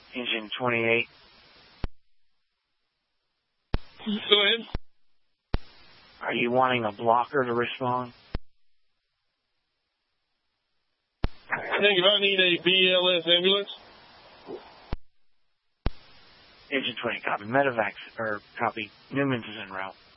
Engine 28. Go ahead. Are you wanting a blocker to respond? Negative, I need a BLS ambulance. Engine 20, copy. Medevac, or copy. Newman's is en route.